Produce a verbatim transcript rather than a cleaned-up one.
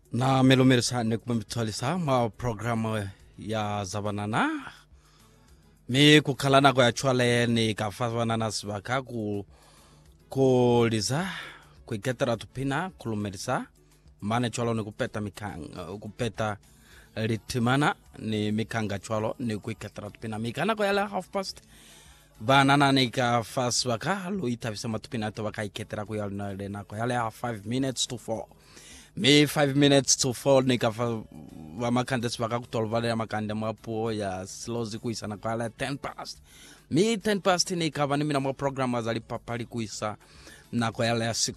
Na melomero sana kumemtwalisa ma programu ya zabanana mi kukalana kwa chwale ni kafazwana na sibaka ku kuliza kuiketera tupina kulumerisa mane chwalo ni kupeta mikanga kupeta ritimana ni mikanga chwalo ni kuiketera tupina mikana kwa yala half past banana ni kafazwaka luita visema tupina to baka iketera kwa yala na kwa yala five minutes to four me five minutes to four nikafa wa makande sibaka kutolvale ya makande mapo ya slozi kuisa na kwa ten past me ten past nikava ni mina mo program azali papali kuisa na kwa yale ya six